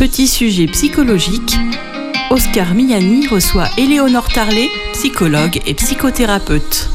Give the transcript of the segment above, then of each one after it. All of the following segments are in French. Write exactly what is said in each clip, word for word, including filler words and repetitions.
Petit sujet psychologique, Oscar Miani reçoit Éléonore Tarlet, psychologue et psychothérapeute.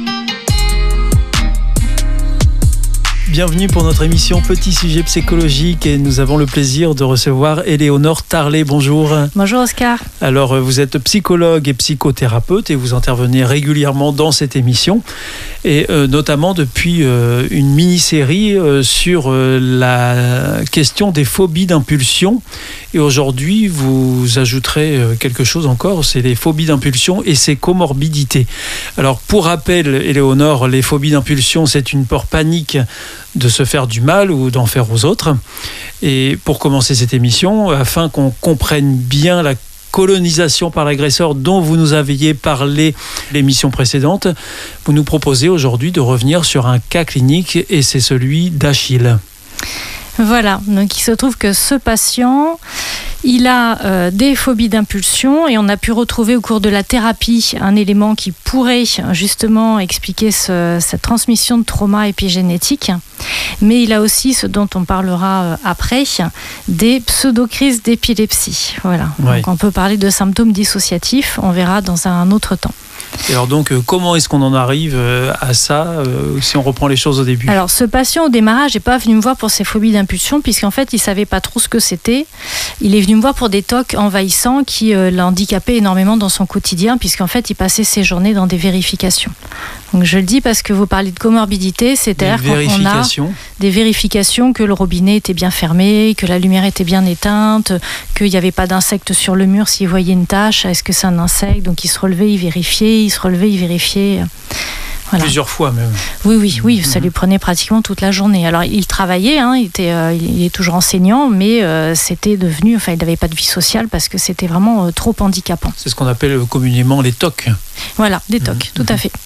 Bienvenue pour notre émission Petit sujet psychologique et nous avons le plaisir de recevoir Éléonore Tarlet. Bonjour. Bonjour Oscar. Alors vous êtes psychologue et psychothérapeute et vous intervenez régulièrement dans cette émission et euh, notamment depuis euh, une mini-série euh, sur euh, la question des phobies d'impulsion. Et aujourd'hui vous ajouterez euh, quelque chose encore, c'est les phobies d'impulsion et ses comorbidités. Alors pour rappel Éléonore, les phobies d'impulsion c'est une peur panique de se faire du mal ou d'en faire aux autres. Et pour commencer cette émission, afin qu'on comprenne bien la colonisation par l'agresseur dont vous nous aviez parlé l'émission précédente, vous nous proposez aujourd'hui de revenir sur un cas clinique et c'est celui d'Achille. Voilà, donc il se trouve que ce patient, il a euh, des phobies d'impulsion et on a pu retrouver au cours de la thérapie un élément qui pourrait justement expliquer ce, cette transmission de trauma épigénétique. Mais il a aussi, ce dont on parlera euh, après, des pseudo-crises d'épilepsie. Voilà. Ouais. Donc on peut parler de symptômes dissociatifs, on verra dans un autre temps. Et alors donc, euh, comment est-ce qu'on en arrive euh, à ça, euh, si on reprend les choses au début ? Alors, ce patient, au démarrage, n'est pas venu me voir pour ses phobies d'impulsion, puisqu'en fait, il ne savait pas trop ce que c'était. Il est venu me voir pour des tocs envahissants qui euh, l'handicapaient énormément dans son quotidien, puisqu'en fait, il passait ses journées dans des vérifications. Donc, je le dis parce que vous parlez de comorbidité, c'est-à-dire qu'on a des vérifications que le robinet était bien fermé, que la lumière était bien éteinte, qu'il n'y avait pas d'insectes sur le mur s'il voyait une tache. Est-ce que c'est un insecte ? Donc, il se relevait, il vérifiait, il se relevait, il vérifiait. Voilà. Plusieurs fois même. Oui, oui, oui, ça lui prenait pratiquement toute la journée. Alors, il travaillait, hein, il, était, euh, il est toujours enseignant, mais euh, c'était devenu, enfin, il n'avait pas de vie sociale parce que c'était vraiment euh, trop handicapant. C'est ce qu'on appelle communément les tocs. Voilà, des tocs, mmh. tout à fait.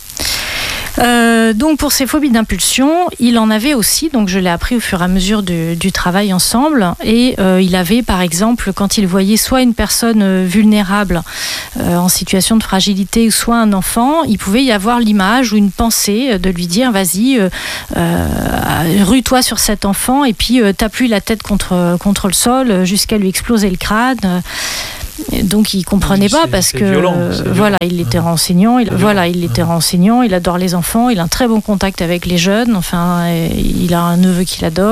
Euh, donc pour ces phobies d'impulsion, il en avait aussi, donc je l'ai appris au fur et à mesure du, du travail ensemble, et euh, il avait par exemple, quand il voyait soit une personne vulnérable euh, en situation de fragilité, ou soit un enfant, il pouvait y avoir l'image ou une pensée de lui dire vas-y, euh, euh, rue-toi sur cet enfant et puis euh, tape-lui la tête contre, contre le sol jusqu'à lui exploser le crâne. Donc il ne comprenait oui, pas parce que violent, voilà, il était enseignant, il, voilà, il était enseignant, il adore les enfants, il a un très bon contact avec les jeunes, enfin il a un neveu qu'il adore.